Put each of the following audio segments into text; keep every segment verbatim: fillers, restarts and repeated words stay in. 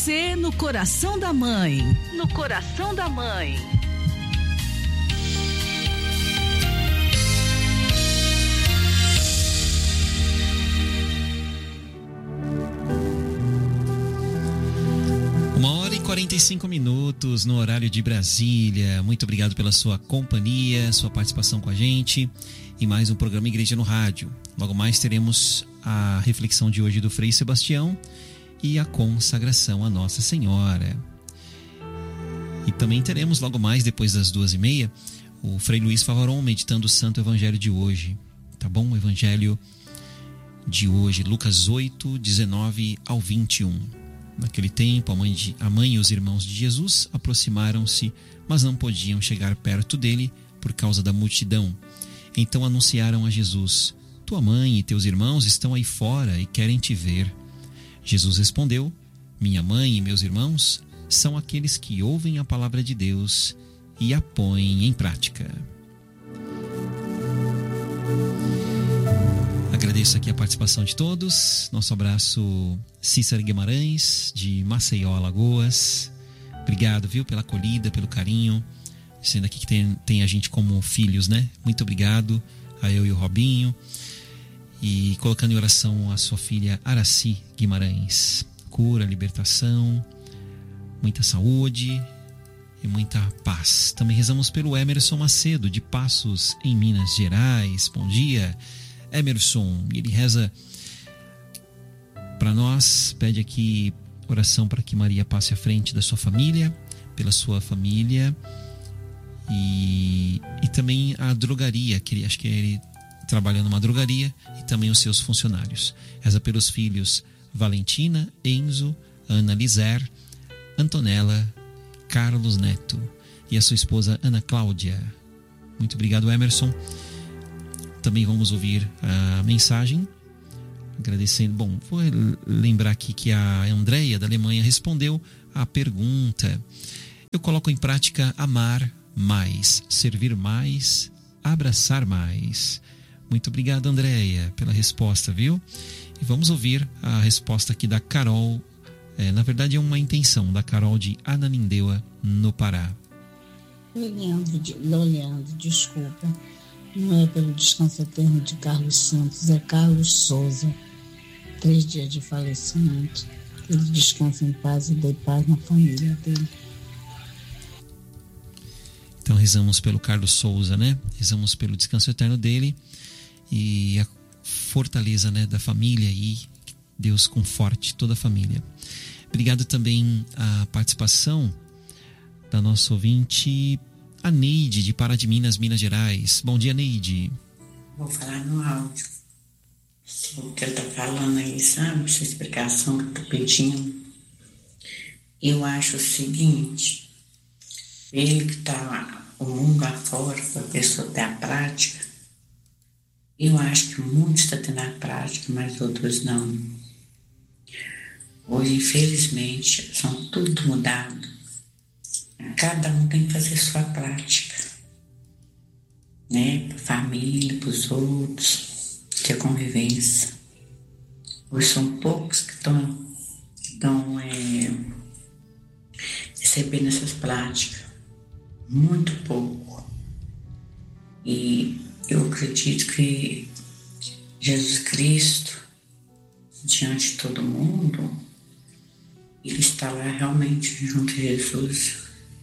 você no coração da mãe. No coração da mãe. Uma hora e quarenta e cinco minutos no horário de Brasília. Muito obrigado pela sua companhia, sua participação com a gente e mais um programa Igreja no Rádio. Logo mais teremos a reflexão de hoje do Frei Sebastião e a consagração à Nossa Senhora. E também teremos logo mais, depois das duas e meia, o Frei Luiz Favaron meditando o Santo Evangelho de hoje. Tá bom? O Evangelho de hoje, Lucas oito, dezenove ao vinte e um. Naquele tempo, a mãe, de, a mãe e os irmãos de Jesus aproximaram-se, mas não podiam chegar perto dele por causa da multidão. Então anunciaram a Jesus: tua mãe e teus irmãos estão aí fora e querem te ver. Jesus respondeu: minha mãe e meus irmãos são aqueles que ouvem a palavra de Deus e a põem em prática. Agradeço aqui a participação de todos. Nosso abraço, Cícero Guimarães, de Maceió, Alagoas. Obrigado, viu, pela acolhida, pelo carinho. Sendo aqui que tem, tem a gente como filhos, né? Muito obrigado a eu e o Robinho. E colocando em oração a sua filha Araci Guimarães. Cura, libertação, muita saúde e muita paz. Também rezamos pelo Emerson Macedo, de Passos, em Minas Gerais. Bom dia, Emerson. Ele reza para nós, pede aqui oração para que Maria passe à frente da sua família, pela sua família e, e também a drogaria, que ele, acho que ele trabalha numa drogaria, e também os seus funcionários. Reza pelos filhos Valentina, Enzo, Ana Lizer, Antonella, Carlos Neto e a sua esposa Ana Cláudia. Muito obrigado, Emerson. Também vamos ouvir a mensagem agradecendo. Bom, vou lembrar aqui que a Andréia da Alemanha respondeu à pergunta. Eu coloco em prática amar mais, servir mais, abraçar mais. Muito obrigado, Andréia, pela resposta, viu? E vamos ouvir a resposta aqui da Carol. É, na verdade é uma intenção da Carol de Ananindeua, no Pará. Oi, Leandro, Leandro, desculpa. Não é pelo descanso eterno de Carlos Santos, é Carlos Souza. Três dias de falecimento. Ele descansa em paz e dê paz na família dele. Então rezamos pelo Carlos Souza, né? Rezamos pelo descanso eterno dele e a fortaleza, né, da família, e Deus conforte toda a família. Obrigado também à participação da nossa ouvinte, a Neide, de Pará de Minas, Minas Gerais. Bom dia, Neide. Vou falar no áudio. O que ele está falando aí, sabe? Essa explicação que eu estou pedindo. Eu acho o seguinte: ele que está o mundo afora, para a pessoa ter a prática, eu acho que muitos estão tendo a prática, mas outros não. Hoje, infelizmente, são tudo mudado. Cada um tem que fazer sua prática, né? Para a família, para os outros, ter convivência. Hoje são poucos que estão, estão é, recebendo essas práticas. Muito pouco. E eu acredito que Jesus Cristo, diante de todo mundo, ele está lá realmente junto a Jesus.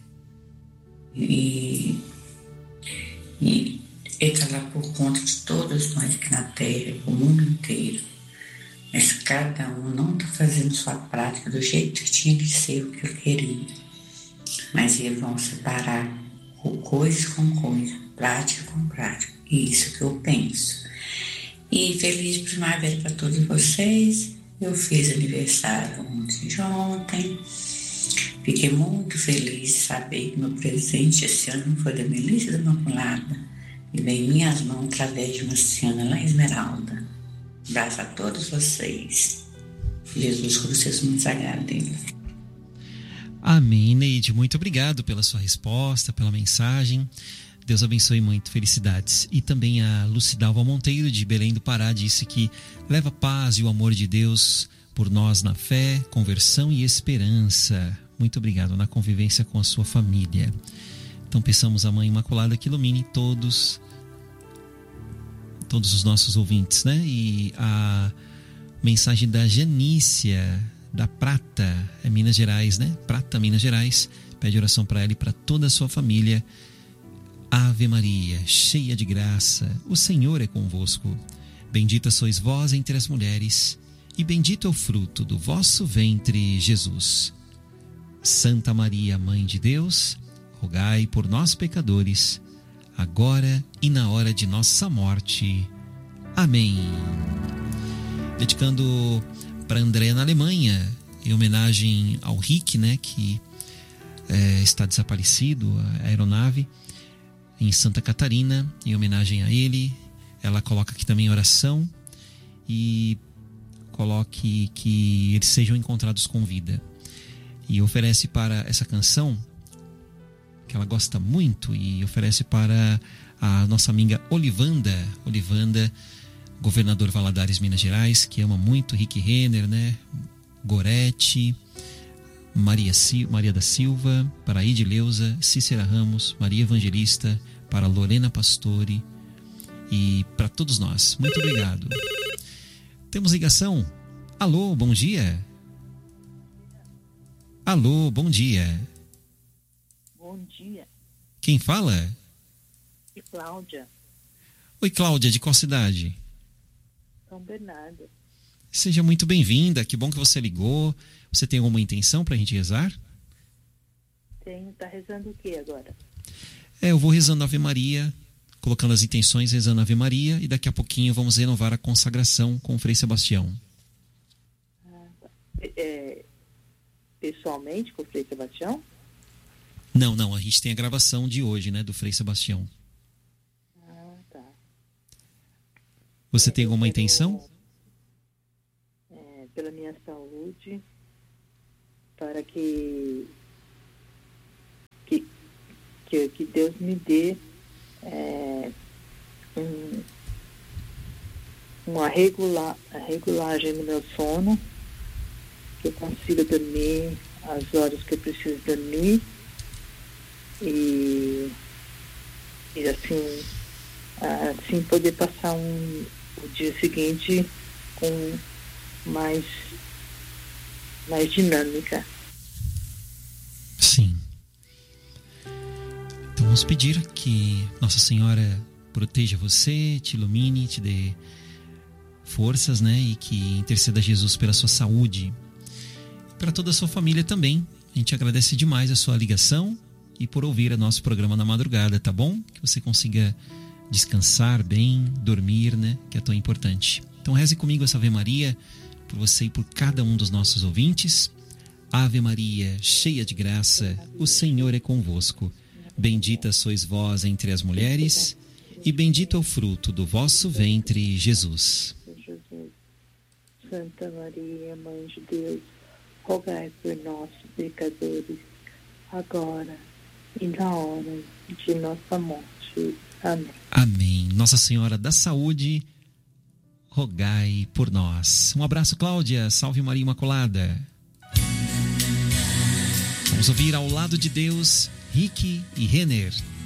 E, e ele está lá por conta de todos nós aqui na Terra, o mundo inteiro. Mas cada um não está fazendo sua prática do jeito que tinha que ser, o que eu queria. Mas eles vão separar coisa com coisa, prática com prática. Isso que eu penso. E feliz primavera para todos vocês. Eu fiz aniversário ontem de ontem. Fiquei muito feliz de saber que meu presente esse ano foi da Melissa da Imaculada e veio em minhas mãos através de uma senhora lá em Esmeralda. Um abraço a todos vocês. Jesus com vocês muito sagrado dele. Amém, Neide. Muito obrigado pela sua resposta, pela mensagem. Deus abençoe muito, felicidades. E também a Lucidalva Monteiro, de Belém do Pará, disse que leva a paz e o amor de Deus por nós na fé, conversão e esperança. Muito obrigado na convivência com a sua família. Então peçamos à Mãe Imaculada que ilumine todos, todos os nossos ouvintes, né? E a mensagem da Janícia, da Prata, é Minas Gerais, né? Prata, Minas Gerais, pede oração para ela e para toda a sua família. Ave Maria, cheia de graça, o Senhor é convosco. Bendita sois vós entre as mulheres, e bendito é o fruto do vosso ventre, Jesus. Santa Maria, Mãe de Deus, rogai por nós, pecadores, agora e na hora de nossa morte. Amém. Dedicando para André na Alemanha, em homenagem ao Rick, né, que é, está desaparecido, a aeronave, em Santa Catarina, em homenagem a ele. Ela coloca aqui também oração e coloque que eles sejam encontrados com vida. E oferece para essa canção, que ela gosta muito, e oferece para a nossa amiga Olivanda, Olivanda, governador Valadares, Minas Gerais, que ama muito Rick Renner, né? Gorete, Maria, Sil- Maria da Silva, para Idileuza, Cícera Ramos, Maria Evangelista, para Lorena Pastore e para todos nós. Muito obrigado. Temos ligação? Alô, bom dia. Alô, bom dia. Bom dia. Quem fala? E Cláudia, Oi, Cláudia, de qual cidade? São Bernardo. Seja muito bem-vinda, que bom que você ligou. Você tem alguma intenção para a gente rezar? Tenho, tá rezando o que agora? É, eu vou rezando a Ave Maria, colocando as intenções, rezando a Ave Maria, e daqui a pouquinho vamos renovar a consagração com o Frei Sebastião. Ah, tá. É, pessoalmente com o Frei Sebastião? Não, não, a gente tem a gravação de hoje, né, do Frei Sebastião. Ah, tá. Você É, tem alguma eu intenção? quero, é, pela minha saúde, para que que, que, que Deus me dê é, um, uma regular, a regulagem no meu sono, que eu consiga dormir as horas que eu preciso dormir e, e assim, assim poder passar um, o dia seguinte com mais, mais dinâmica. Sim. Então vamos pedir que Nossa Senhora proteja você, te ilumine, te dê forças, né? E que interceda a Jesus pela sua saúde. Para toda a sua família também. A gente agradece demais a sua ligação e por ouvir o nosso programa na madrugada, tá bom? Que você consiga descansar bem, dormir, né? Que é tão importante. Então reze comigo essa Ave Maria, por você e por cada um dos nossos ouvintes. Ave Maria, cheia de graça, o Senhor é convosco. Bendita sois vós entre as mulheres, e bendito é o fruto do vosso ventre, Jesus. Jesus. Santa Maria, Mãe de Deus, rogai por nós, pecadores, agora e na hora de nossa morte. Amém. Amém. Nossa Senhora da Saúde, rogai por nós. Um abraço, Cláudia. Salve Maria Imaculada. Vamos ouvir Ao Lado de Deus, Rick e Renner.